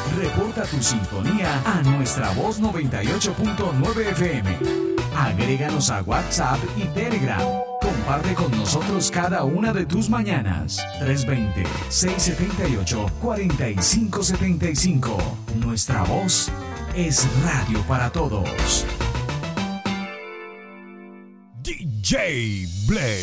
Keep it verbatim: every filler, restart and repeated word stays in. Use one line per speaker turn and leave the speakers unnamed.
Reporta tu sintonía a Nuestra Voz noventa y ocho punto nueve F M. Agréganos a WhatsApp y Telegram. Comparte con nosotros cada una de tus mañanas. tres dos cero, seis siete ocho, cuatro cinco siete cinco. Nuestra Voz es radio para todos.
D J Blake.